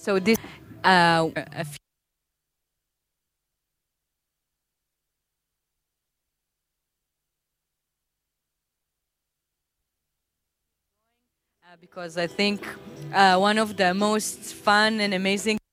So this a few, because I think one of the most fun and amazing